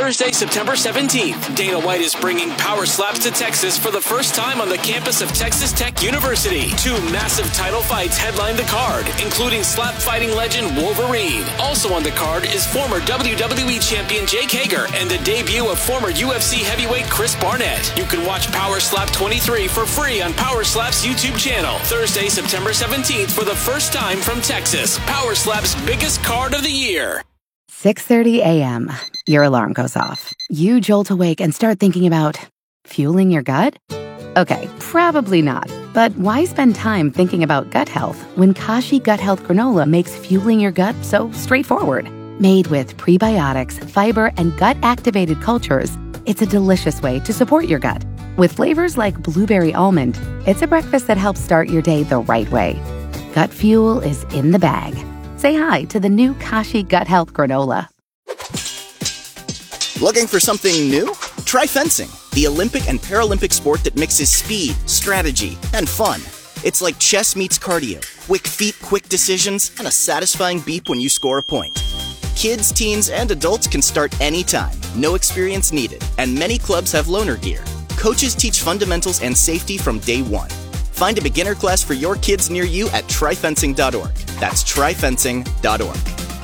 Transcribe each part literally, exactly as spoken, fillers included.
Thursday, September seventeenth. Dana White is bringing Power Slaps to Texas for the first time on the campus of Texas Tech University. Two massive title fights headline the card, including slap fighting legend Wolverine. Also on the card is former W W E champion Jake Hager and the debut of former U F C heavyweight Chris Barnett. You can watch Power Slap twenty-three for free on Power Slap's YouTube channel. Thursday, September seventeenth for the first time from Texas. Power Slap's biggest card of the year. six thirty a.m. Your alarm goes off. You jolt awake and start thinking about fueling your gut? Okay, probably not. But why spend time thinking about gut health when Kashi Gut Health Granola makes fueling your gut so straightforward? Made with prebiotics, fiber, and gut-activated cultures, it's a delicious way to support your gut. With flavors like blueberry almond, it's a breakfast that helps start your day the right way. Gut fuel is in the bag. Say hi to the new Kashi Gut Health Granola. Looking for something new? Try fencing, the Olympic and Paralympic sport that mixes speed, strategy, and fun. It's like chess meets cardio, quick feet, quick decisions, and a satisfying beep when you score a point. Kids, teens, and adults can start anytime, no experience needed, and many clubs have loaner gear. Coaches teach fundamentals and safety from day one. Find a beginner class for your kids near you at try fencing dot org. That's try fencing dot org.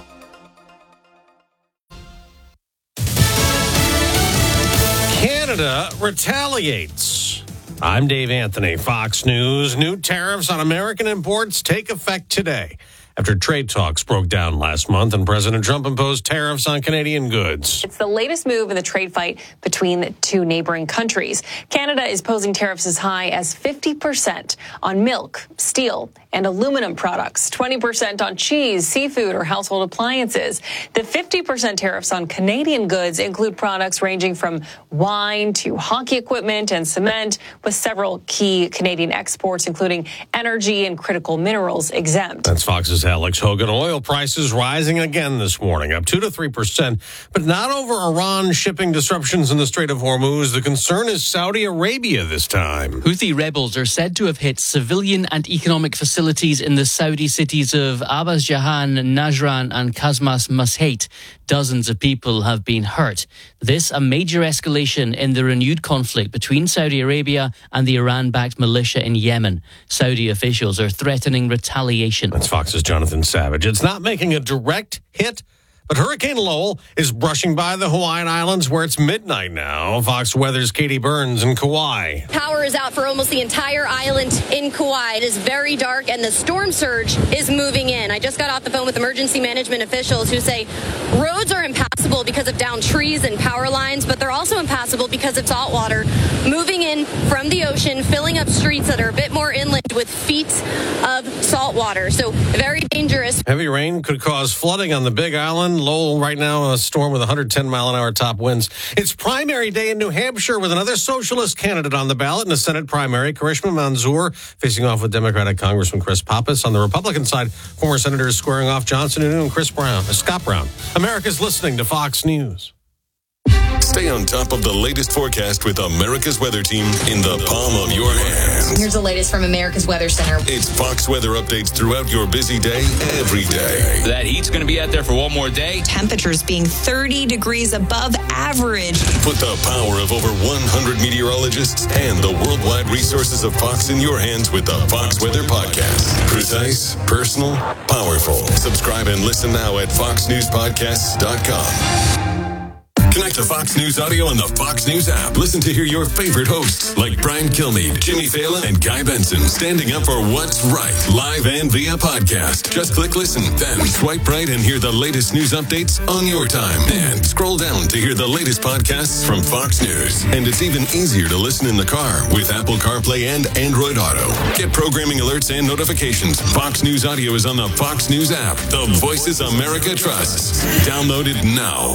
Canada retaliates. I'm Dave Anthony, Fox News. New tariffs on American imports take effect today after trade talks broke down last month and President Trump imposed tariffs on Canadian goods. It's the latest move in the trade fight between the two neighboring countries. Canada is posing tariffs as high as fifty percent on milk, steel, and aluminum products, twenty percent on cheese, seafood, or household appliances. The fifty percent tariffs on Canadian goods include products ranging from wine to hockey equipment and cement, with several key Canadian exports, including energy and critical minerals, exempt. That's Fox's Alex Hogan. Oil prices rising again this morning, up two to three percent, but not over Iran shipping disruptions in the Strait of Hormuz. The concern is Saudi Arabia this time. Houthi rebels are said to have hit civilian and economic facilities in the Saudi cities of Abbas Jahan, Najran, and Kazmas Masheit. Dozens of people have been hurt. This a major escalation in the renewed conflict between Saudi Arabia and the Iran-backed militia in Yemen. Saudi officials are threatening retaliation. That's Fox's Jonathan Savage. It's not making a direct hit, but Hurricane Lowell is brushing by the Hawaiian Islands where it's midnight now. Fox Weather's Katie Burns in Kauai. Power is out for almost the entire island in Kauai. It is very dark and the storm surge is moving in. I just got off the phone with emergency management officials who say roads are impassable because of downed trees and power lines, but they're also impassable because of salt water moving in from the ocean, filling up streets that are a bit more inland with feet of salt water. So very dangerous. Heavy rain could cause flooding on the Big Island. Lowell right now, a storm with one hundred ten mile an hour top winds. It's primary day in New Hampshire with another socialist candidate on the ballot in the Senate primary. Karishma Manzoor facing off with Democratic Congressman Chris Pappas. On the Republican side, former senators squaring off Johnson and Chris Brown, uh, Scott Brown. America's listening to Fox News. Stay on top of the latest forecast with America's Weather Team in the palm of your hand. Here's the latest from America's Weather Center. It's Fox weather updates throughout your busy day, every day. That heat's going to be out there for one more day. Temperatures being thirty degrees above average. Put the power of over one hundred meteorologists and the worldwide resources of Fox in your hands with the Fox Weather Podcast. Precise, personal, powerful. Subscribe and listen now at fox news podcasts dot com. Connect to Fox News Audio on the Fox News app. Listen to hear your favorite hosts like Brian Kilmeade, Jimmy Fallon, and Guy Benson standing up for what's right, live and via podcast. Just click listen, then swipe right and hear the latest news updates on your time. And scroll down to hear the latest podcasts from Fox News. And it's even easier to listen in the car with Apple CarPlay and Android Auto. Get programming alerts and notifications. Fox News Audio is on the Fox News app. The voices America trusts. Download it now.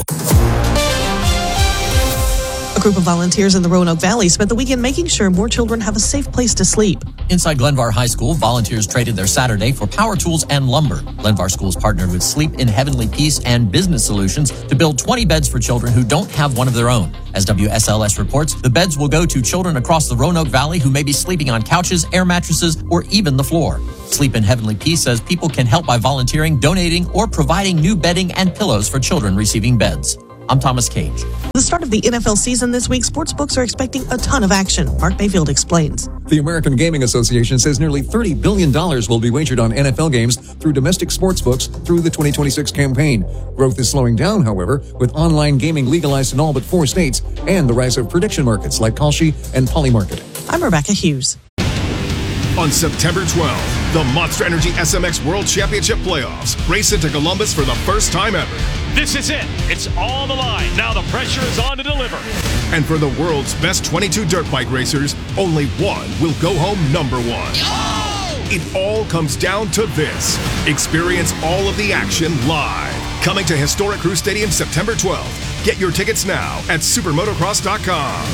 A group of volunteers in the Roanoke Valley spent the weekend making sure more children have a safe place to sleep. Inside Glenvar High School, volunteers traded their Saturday for power tools and lumber. Glenvar Schools partnered with Sleep in Heavenly Peace and Business Solutions to build twenty beds for children who don't have one of their own. As W S L S reports, the beds will go to children across the Roanoke Valley who may be sleeping on couches, air mattresses, or even the floor. Sleep in Heavenly Peace says people can help by volunteering, donating, or providing new bedding and pillows for children receiving beds. I'm Thomas Cage. The start of the N F L season this week, sportsbooks are expecting a ton of action. Mark Mayfield explains. The American Gaming Association says nearly thirty billion dollars will be wagered on N F L games through domestic sportsbooks through the twenty twenty-six campaign. Growth is slowing down, however, with online gaming legalized in all but four states and the rise of prediction markets like Kalshi and Polymarket. I'm Rebecca Hughes. On September twelfth, the Monster Energy S M X World Championship Playoffs race into Columbus for the first time ever. This is it. It's on the line. Now the pressure is on to deliver. And for the world's best twenty-two dirt bike racers, only one will go home number one. Oh! It all comes down to this. Experience all of the action live. Coming to historic Crew Stadium September twelfth. Get your tickets now at supermotocross dot com.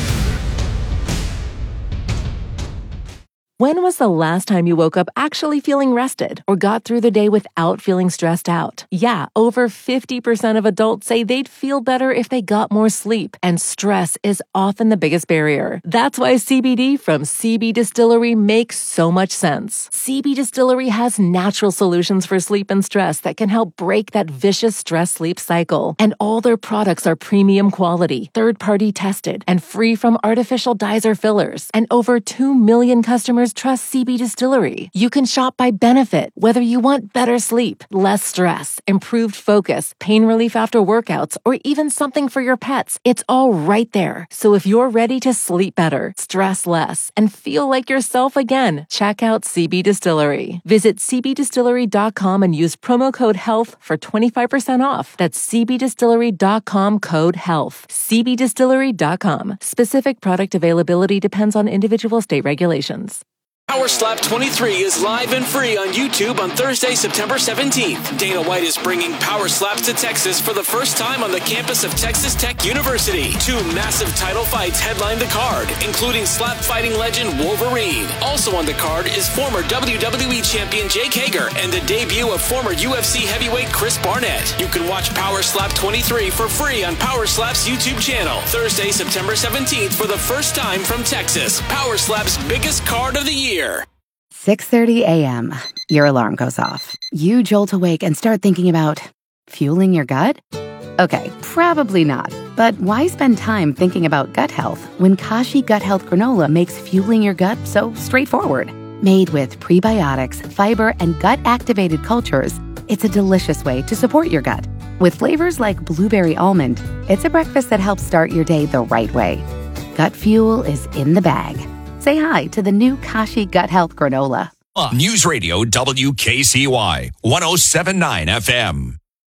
When was the last time you woke up actually feeling rested or got through the day without feeling stressed out? Yeah, over fifty percent of adults say they'd feel better if they got more sleep, and stress is often the biggest barrier. That's why C B D from C B Distillery makes so much sense. C B Distillery has natural solutions for sleep and stress that can help break that vicious stress-sleep cycle. And all their products are premium quality, third-party tested, and free from artificial dyes or fillers. And over two million customers trust C B Distillery. You can shop by benefit, whether you want better sleep, less stress, improved focus, pain relief after workouts, or even something for your pets. It's all right there. So if you're ready to sleep better, stress less, and feel like yourself again, check out C B Distillery. Visit c b distillery dot com and use promo code HEALTH for twenty-five percent off. That's c b distillery dot com code HEALTH. c b distillery dot com. Specific product availability depends on individual state regulations. Power Slap twenty-three is live and free on YouTube on Thursday, September seventeenth. Dana White is bringing Power Slaps to Texas for the first time on the campus of Texas Tech University. Two massive title fights headline the card, including slap fighting legend Wolverine. Also on the card is former W W E champion Jake Hager and the debut of former U F C heavyweight Chris Barnett. You can watch Power Slap twenty-three for free on Power Slap's YouTube channel. Thursday, September seventeenth for the first time from Texas. Power Slap's biggest card of the year. six thirty a.m. Your alarm goes off. You jolt awake and start thinking about fueling your gut? Okay, probably not. But why spend time thinking about gut health when Kashi Gut Health Granola makes fueling your gut so straightforward? Made with prebiotics, fiber, and gut-activated cultures, it's a delicious way to support your gut. With flavors like blueberry almond, it's a breakfast that helps start your day the right way. Gut fuel is in the bag. Say hi to the new Kashi Gut Health Granola. News Radio W K C Y, one oh seven point nine F M.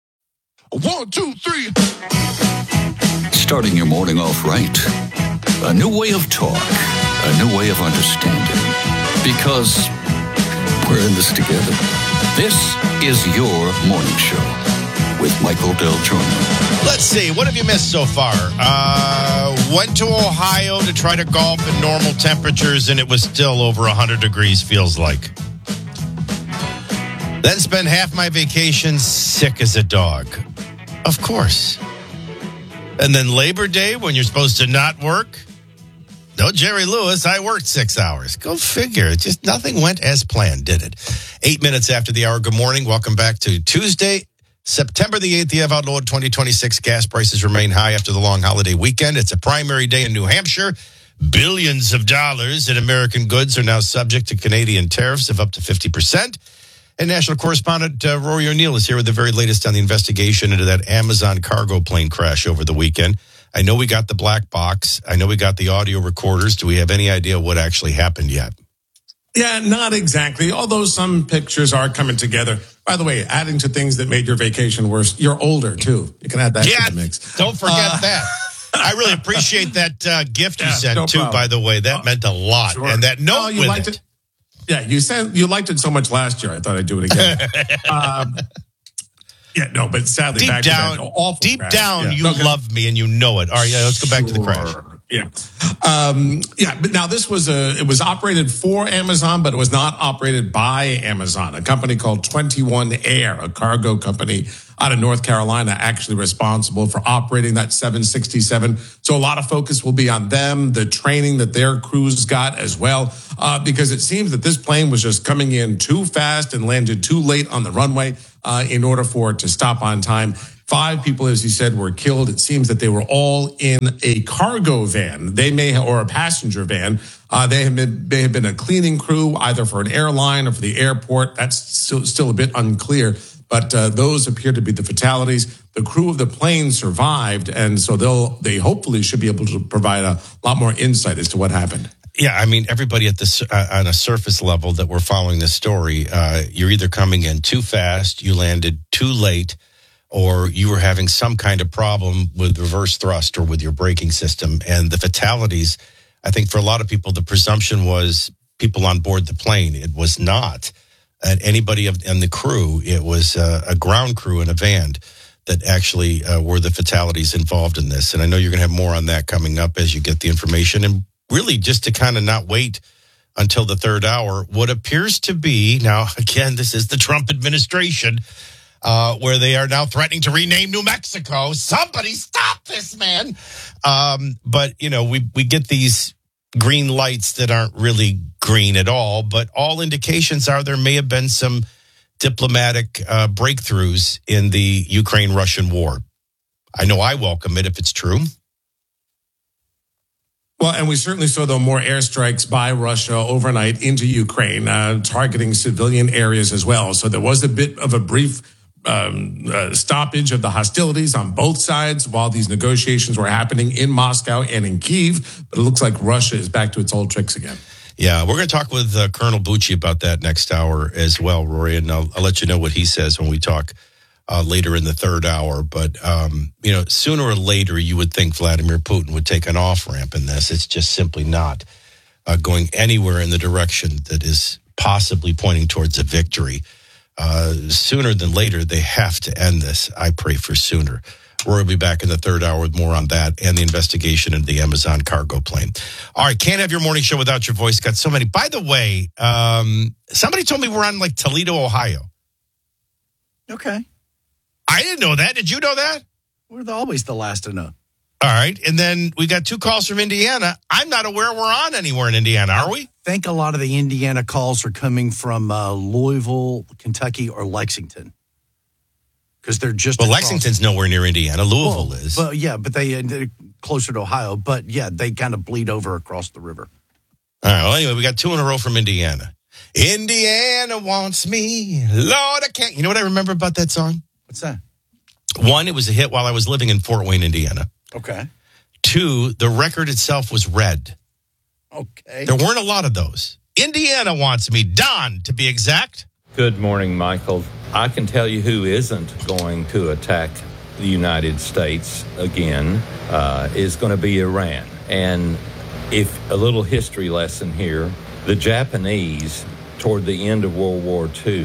One, two, three. Starting your morning off right. A new way of talk. A new way of understanding. Because we're in this together. This is your morning show with Michael Del Giorno. Let's see, what have you missed so far? Uh, went to Ohio to try to golf in normal temperatures, and it was still over one hundred degrees, feels like. Then spent half my vacation sick as a dog. Of course. And then Labor Day, when you're supposed to not work. No, Jerry Lewis, I worked six hours. Go figure. Just nothing went as planned, did it? Eight minutes after the hour. Good morning. Welcome back to Tuesday, September the eighth, the Ev Outlawed twenty twenty-six. Gas prices remain high after the long holiday weekend. It's a primary day in New Hampshire. Billions of dollars in American goods are now subject to Canadian tariffs of up to fifty percent. And national correspondent uh, Rory O'Neill is here with the very latest on the investigation into that Amazon cargo plane crash over the weekend. I know we got the black box. I know we got the audio recorders. Do we have any idea what actually happened yet? Yeah, not exactly, although some pictures are coming together. By the way, adding to things that made your vacation worse, you're older, too. You can add that yeah, to the mix. Don't forget uh, that. I really appreciate that uh, gift yeah, you sent, no too, problem. By the way. That uh, meant a lot. Sure. And that note oh, you with liked it. it. Yeah, you said you liked it so much last year, I thought I'd do it again. um, yeah, no, but sadly, deep back down, to that awful deep crash. down, yeah. you okay. love me and you know it. All right, yeah, let's go back sure. to the crash. Yeah. Um, yeah, but now this was a, it was operated for Amazon, but it was not operated by Amazon. A company called twenty-one Air, a cargo company out of North Carolina, actually responsible for operating that seven sixty-seven. So a lot of focus will be on them, the training that their crews got as well, uh, because it seems that this plane was just coming in too fast and landed too late on the runway uh, in order for it to stop on time. Five people, as you said, were killed. It seems that they were all in a cargo van. They may have, or a passenger van. Uh, they have been, they have been a cleaning crew, either for an airline or for the airport. That's still, still a bit unclear. But uh, those appear to be the fatalities. The crew of the plane survived, and so they'll they hopefully should be able to provide a lot more insight as to what happened. Yeah, I mean, everybody at this uh, on a surface level that we're following this story, uh, you're either coming in too fast, you landed too late, or you were having some kind of problem with reverse thrust or with your braking system. And the fatalities, I think for a lot of people, the presumption was people on board the plane. It was not. And anybody in the crew, it was uh, a ground crew in a van that actually uh, were the fatalities involved in this. And I know you're going to have more on that coming up as you get the information. And really just to kind of not wait until the third hour, what appears to be, now, again, this is the Trump administration, uh, where they are now threatening to rename New Mexico. Somebody stop this, man. Um, but, you know, we, we get these green lights that aren't really green at all, but all indications are there may have been some diplomatic uh, breakthroughs in the Ukraine-Russian war. I know I welcome it if it's true. Well, and we certainly saw, though, more airstrikes by Russia overnight into Ukraine, uh, targeting civilian areas as well. So there was a bit of a brief um, uh, stoppage of the hostilities on both sides while these negotiations were happening in Moscow and in Kyiv. But it looks like Russia is back to its old tricks again. Yeah, we're going to talk with uh, Colonel Bucci about that next hour as well, Rory, and I'll, I'll let you know what he says when we talk uh, later in the third hour. But, um, you know, sooner or later, you would think Vladimir Putin would take an off-ramp in this. It's just simply not uh, going anywhere in the direction that is possibly pointing towards a victory. Uh, sooner than later, they have to end this. I pray for sooner. Rory will be back in the third hour with more on that and the investigation into the Amazon cargo plane. All right, can't have your morning show without your voice. Got so many. By the way, um, somebody told me we're on like Toledo, Ohio. Okay. I didn't know that. Did you know that? We're the, always the last to know. All right, and then we got two calls from Indiana. I'm not aware we're on anywhere in Indiana, are we? I think a lot of the Indiana calls are coming from uh, Louisville, Kentucky, or Lexington. Because they're just well, across. Lexington's nowhere near Indiana. Louisville well, is. But yeah, but they, they're closer to Ohio. But yeah, they kind of bleed over across the river. All right. Well, anyway, we got two in a row from Indiana. Indiana wants me, Lord, I can't. You know what I remember about that song? What's that? One, it was a hit while I was living in Fort Wayne, Indiana. Okay. Two, the record itself was red. Okay. There weren't a lot of those. Indiana wants me, Don, to be exact. Good morning, Michael. I can tell you who isn't going to attack the United States again uh, is going to be Iran. And if a little history lesson here, the Japanese, toward the end of World War Two.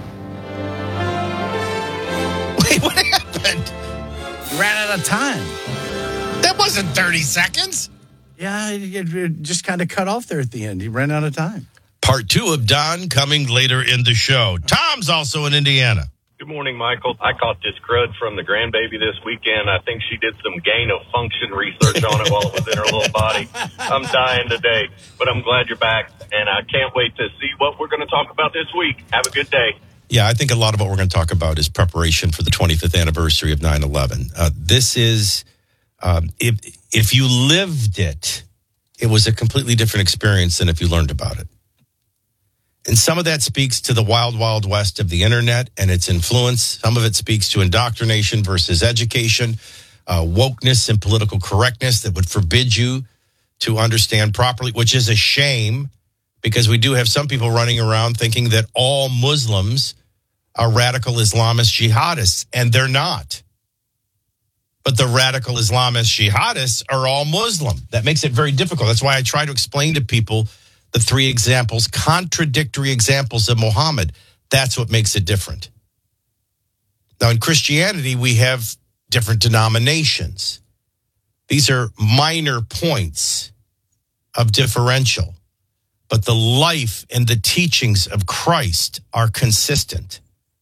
Wait, what happened? You ran out of time. That wasn't thirty seconds. Yeah, it, it just kind of cut off there at the end. He ran out of time. Part two of Don coming later in the show. Tom's also in Indiana. Good morning, Michael. I caught this crud from the grandbaby this weekend. I think she did some gain of function research on it while it was in her little body. I'm dying today, but I'm glad you're back, and I can't wait to see what we're going to talk about this week. Have a good day. Yeah, I think a lot of what we're going to talk about is preparation for the twenty-fifth anniversary of nine eleven. Uh, this is, um, if if you lived it, it was a completely different experience than if you learned about it. And some of that speaks to the wild, wild west of the internet and its influence. Some of it speaks to indoctrination versus education, uh, wokeness and political correctness that would forbid you to understand properly, which is a shame because we do have some people running around thinking that all Muslims are radical Islamist jihadists, and they're not. But the radical Islamist jihadists are all Muslim. That makes it very difficult. That's why I try to explain to people the three examples, contradictory examples of Muhammad. That's what makes it different. Now, in Christianity, we have different denominations. These are minor points of differential, but the life and the teachings of Christ are consistent.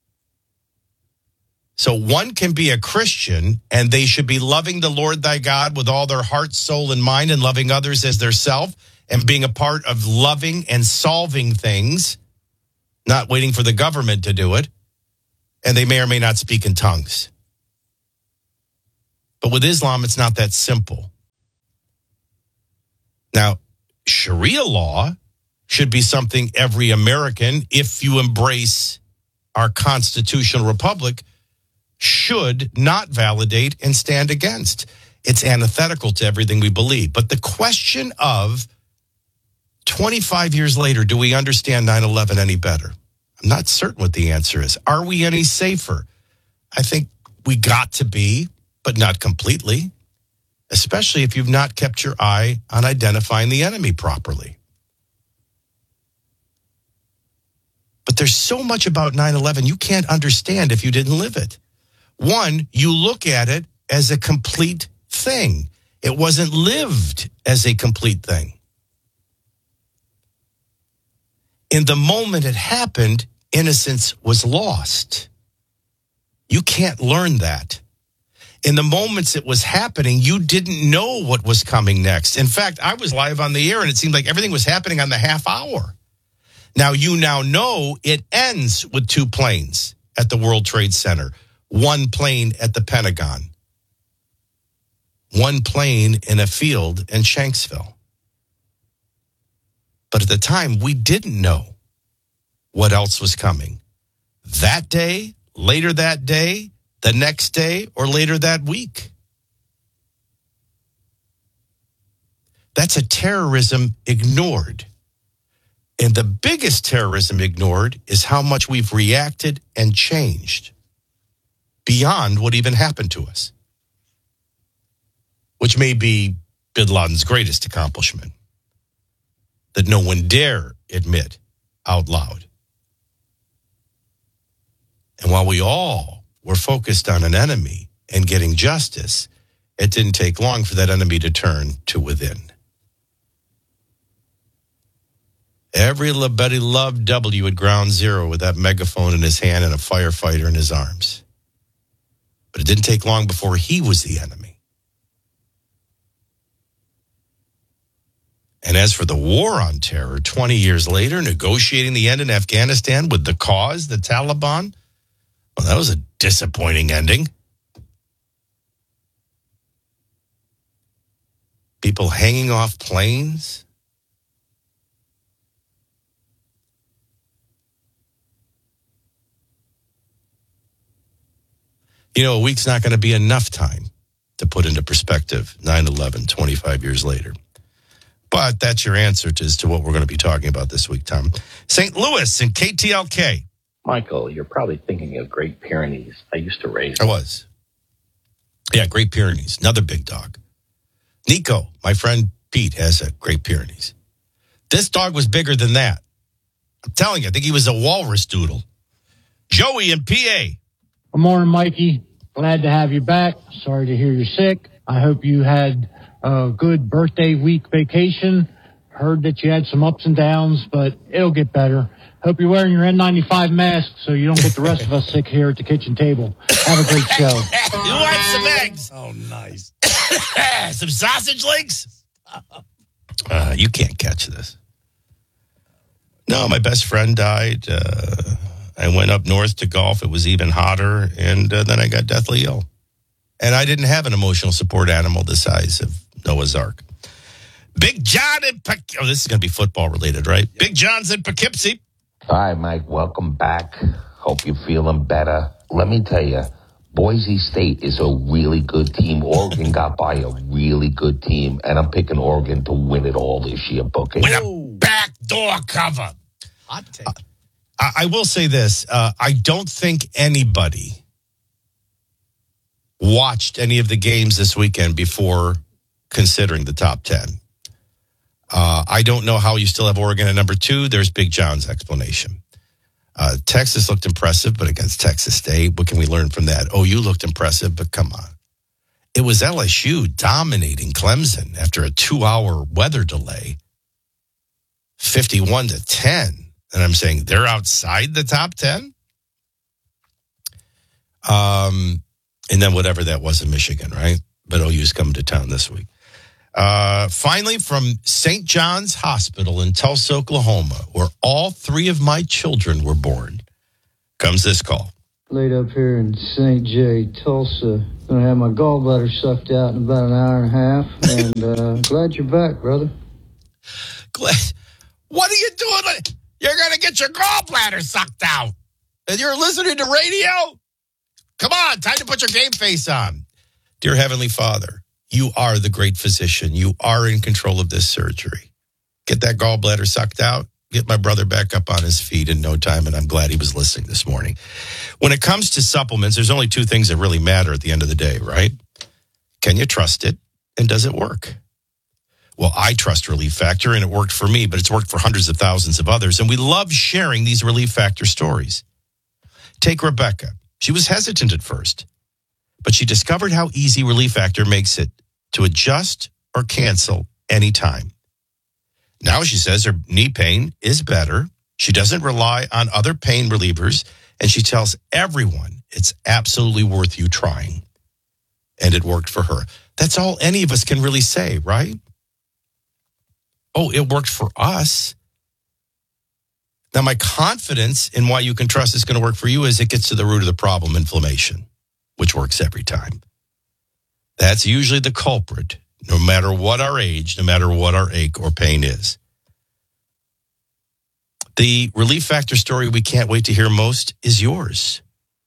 So one can be a Christian, and they should be loving the Lord thy God with all their heart, soul, and mind, and loving others as their self, and being a part of loving and solving things, not waiting for the government to do it. And they may or may not speak in tongues. But with Islam, it's not that simple. Now, Sharia law should be something every American, if you embrace our constitutional republic, should not validate and stand against. It's antithetical to everything we believe. But the question of twenty-five years later, do we understand nine eleven any better? I'm not certain what the answer is. Are we any safer? I think we got to be, but not completely, especially if you've not kept your eye on identifying the enemy properly. But there's so much about nine eleven you can't understand if you didn't live it. One, you look at it as a complete thing. It wasn't lived as a complete thing. In the moment it happened, innocence was lost. You can't learn that. In the moments it was happening, you didn't know what was coming next. In fact, I was live on the air and it seemed like everything was happening on the half hour. Now, you now know it ends with two planes at the World Trade Center, one plane at the Pentagon, one plane in a field in Shanksville. But at the time, we didn't know what else was coming. That day, later that day, the next day, or later that week. That's a terrorism ignored. And the biggest terrorism ignored is how much we've reacted and changed beyond what even happened to us, which may be bin Laden's greatest accomplishment that no one dare admit out loud. And while we all were focused on an enemy and getting justice, it didn't take long for that enemy to turn to within. Everybody loved W at Ground Zero with that megaphone in his hand and a firefighter in his arms. But it didn't take long before he was the enemy. And as for the war on terror, twenty years later, negotiating the end in Afghanistan with the cause, the Taliban, well, that was a disappointing ending. People hanging off planes. You know, a week's not going to be enough time to put into perspective nine eleven twenty-five years later. But that's your answer to, as to what we're going to be talking about this week, Tom. Saint Louis and K T L K. Michael, you're probably thinking of Great Pyrenees. I used to raise I was. Yeah, Great Pyrenees, another big dog. Nico, my friend Pete, has a Great Pyrenees. This dog was bigger than that. I'm telling you, I think he was a walrus doodle. Joey in P A. Good morning, Mikey. Glad to have you back. Sorry to hear you're sick. I hope you had a good birthday week vacation. Heard that you had some ups and downs, but it'll get better. Hope you're wearing your N ninety-five mask so you don't get the rest of us sick here at the kitchen table. Have a great show. You want some eggs? Oh, nice. Some sausage links? Uh, you can't catch this. No, my best friend died. Uh, I went up north to golf. It was even hotter, and uh, then I got deathly ill. And I didn't have an emotional support animal the size of Noah's Ark. Big John in Poughkeepsie. Oh, this is going to be football related, right? Yep. Big John's in Poughkeepsie. Hi, Mike. Welcome back. Hope you're feeling better. Let me tell you, Boise State is a really good team. Oregon got by a really good team, and I'm picking Oregon to win it all this year, Booker. With a backdoor cover. Hot take. Uh, I will say this. Uh, I don't think anybody watched any of the games this weekend before considering the top ten. Uh, I don't know how you still have Oregon at number two. There's Big John's explanation. Uh, Texas looked impressive, but against Texas State, what can we learn from that? O U looked impressive, but come on. It was L S U dominating Clemson after a two-hour weather delay, fifty-one to ten. And I'm saying they're outside the top ten. Um, and then whatever that was in Michigan, right? But O U's coming to town this week. Uh, finally, from Saint John's Hospital in Tulsa, Oklahoma, where all three of my children were born, comes this call. laid up here in Saint J, Tulsa. Gonna have my gallbladder sucked out in about an hour and a half. And uh, glad you're back, brother. Glad. What are you doing? You're gonna get your gallbladder sucked out, and you're listening to radio? Come on, time to put your game face on. Dear Heavenly Father, you are the great physician. You are in control of this surgery. Get that gallbladder sucked out. Get my brother back up on his feet in no time, and I'm glad he was listening this morning. When it comes to supplements, there's only two things that really matter at the end of the day, right? Can you trust it, and does it work? Well, I trust Relief Factor, and it worked for me, but it's worked for hundreds of thousands of others, and we love sharing these Relief Factor stories. Take Rebecca. She was hesitant at first, but she discovered how easy Relief Factor makes it to adjust or cancel anytime. Now she says her knee pain is better. She doesn't rely on other pain relievers, and she tells everyone it's absolutely worth you trying. And it worked for her. That's all any of us can really say, right? Oh, it worked for us. Now, my confidence in why you can trust it's going to work for you is it gets to the root of the problem, inflammation, which works every time. That's usually the culprit, no matter what our age, no matter what our ache or pain is. The Relief Factor story we can't wait to hear most is yours.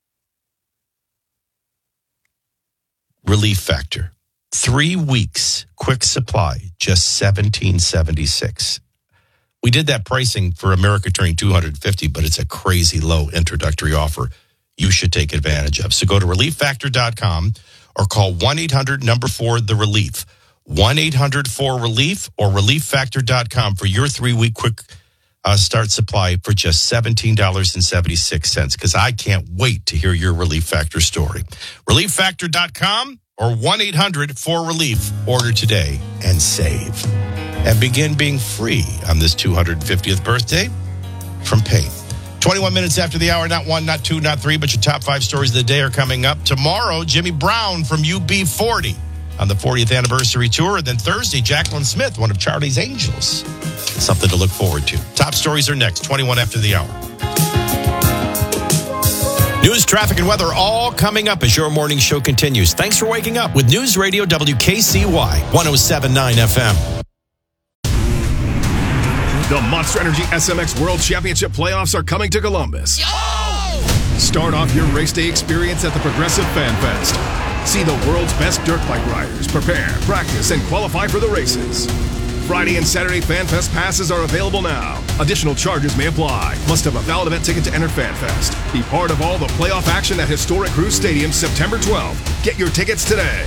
Relief Factor. Three weeks, quick supply, just seventeen seventy-six. We did that pricing for America turning two hundred fifty, but it's a crazy low introductory offer you should take advantage of. So go to relief factor dot com or call one eight hundred number four the relief. one eight hundred four relief or relief factor dot com for your three-week quick uh, start supply for just seventeen seventy-six. Because I can't wait to hear your Relief Factor story. relief factor dot com or one eight hundred four relief. Order today and save. And begin being free on this two hundred fiftieth birthday from pain. twenty-one minutes after the hour, not one, not two, not three, but your top five stories of the day are coming up. Tomorrow, Jimmy Brown from U B forty on the fortieth anniversary tour. And then Thursday, Jacqueline Smith, one of Charlie's Angels. Something to look forward to. Top stories are next, twenty-one after the hour. News, traffic, and weather all coming up as your morning show continues. Thanks for waking up with News Radio W K C Y one oh seven point nine F M. The Monster Energy S M X World Championship playoffs are coming to Columbus. Yo! Start off your race day experience at the Progressive Fan Fest. See the world's best dirt bike riders prepare, practice, and qualify for the races. Friday and Saturday Fan Fest passes are available now. Additional charges may apply. Must have a valid event ticket to enter Fan Fest. Be part of all the playoff action at historic Cruise Stadium September twelfth. Get your tickets today.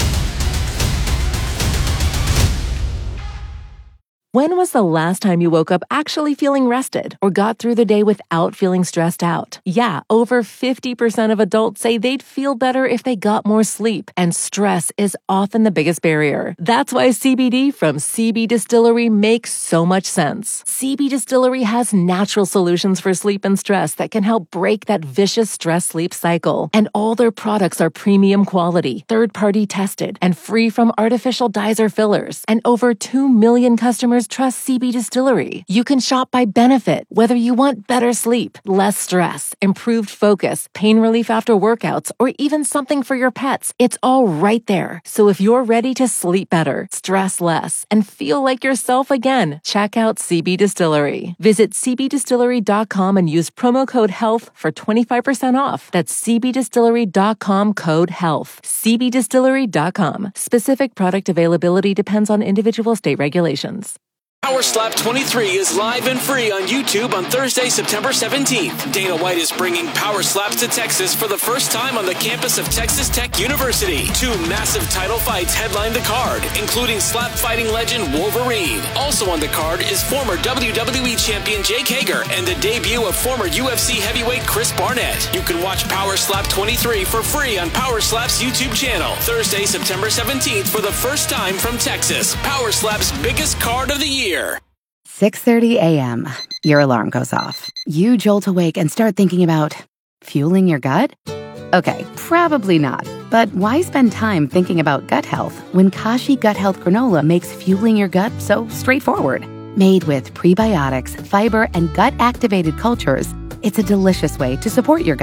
When was the last time you woke up actually feeling rested or got through the day without feeling stressed out? Yeah, over fifty percent of adults say they'd feel better if they got more sleep, and stress is often the biggest barrier. That's why C B D from C B Distillery makes so much sense. C B Distillery has natural solutions for sleep and stress that can help break that vicious stress-sleep cycle. And all their products are premium quality, third-party tested, and free from artificial dyes or fillers. And over two million customers trust C B Distillery. You can shop by benefit, whether you want better sleep, less stress, improved focus, pain relief after workouts, or even something for your pets. It's all right there. So if you're ready to sleep better, stress less, and feel like yourself again, check out C B Distillery. Visit c b distillery dot com and use promo code HEALTH for twenty-five percent off. That's c b distillery dot com code HEALTH. c b distillery dot com. Specific product availability depends on individual state regulations. Power Slap twenty-three is live and free on YouTube on Thursday, September seventeenth. Dana White is bringing Power Slaps to Texas for the first time on the campus of Texas Tech University. Two massive title fights headline the card, including slap fighting legend Wolverine. Also on the card is former W W E champion Jake Hager and the debut of former U F C heavyweight Chris Barnett. You can watch Power Slap twenty-three for free on Power Slap's YouTube channel. Thursday, September seventeenth for the first time from Texas. Power Slap's biggest card of the year. six thirty a.m. Your alarm goes off. You jolt awake and start thinking about fueling your gut? Okay, probably not. But why spend time thinking about gut health when Kashi Gut Health Granola makes fueling your gut so straightforward? Made with prebiotics, fiber, and gut-activated cultures, it's a delicious way to support your gut.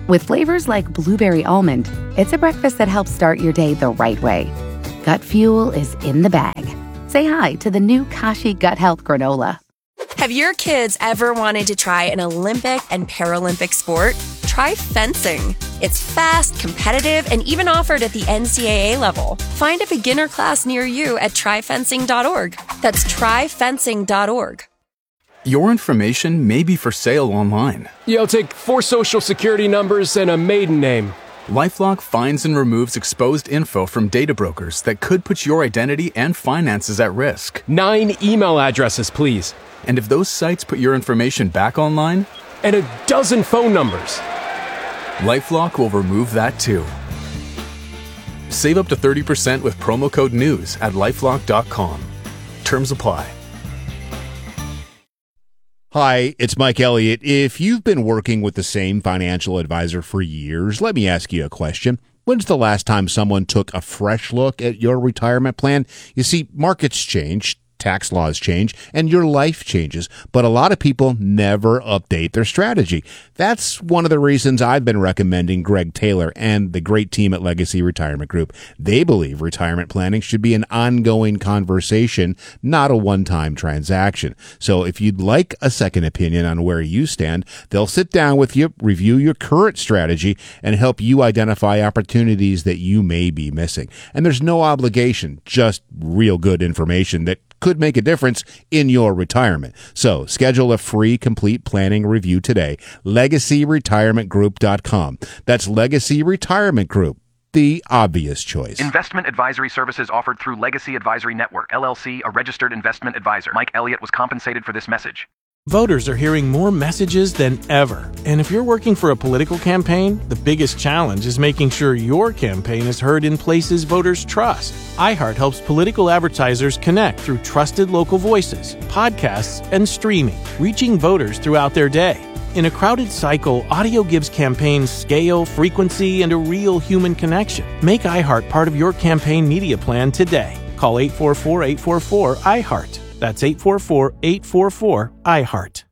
With flavors like blueberry almond, it's a breakfast that helps start your day the right way. Gut Fuel is in the bag. Say hi to the new Kashi Gut Health Granola. Have your kids ever wanted to try an Olympic and Paralympic sport? Try fencing. It's fast, competitive, and even offered at the N C double A level. Find a beginner class near you at try fencing dot org. That's try fencing dot org. Your information may be for sale online. Yeah, I'll take four social security numbers and a maiden name. LifeLock finds and removes exposed info from data brokers that could put your identity and finances at risk. Nine email addresses, please. And if those sites put your information back online? And a dozen phone numbers. LifeLock will remove that too. Save up to thirty percent with promo code NEWS at lifelock dot com. Terms apply. Hi, it's Mike Elliott. If you've been working with the same financial advisor for years, let me ask you a question. When's the last time someone took a fresh look at your retirement plan? You see, markets change, tax laws change, and your life changes, but a lot of people never update their strategy. That's one of the reasons I've been recommending Greg Taylor and the great team at Legacy Retirement Group. They believe retirement planning should be an ongoing conversation, not a one-time transaction. So if you'd like a second opinion on where you stand, they'll sit down with you, review your current strategy, and help you identify opportunities that you may be missing. And there's no obligation, just real good information that could make a difference in your retirement. So schedule a free complete planning review today. legacy retirement group dot com. That's Legacy Retirement Group, the obvious choice. Investment advisory services offered through Legacy Advisory Network, L L C, a registered investment advisor. Mike Elliott was compensated for this message. Voters are hearing more messages than ever. And if you're working for a political campaign, the biggest challenge is making sure your campaign is heard in places voters trust. iHeart helps political advertisers connect through trusted local voices, podcasts, and streaming, reaching voters throughout their day. In a crowded cycle, audio gives campaigns scale, frequency, and a real human connection. Make iHeart part of your campaign media plan today. Call eight four four, eight four four, I HEART. That's eight four four, eight four four, I HEART.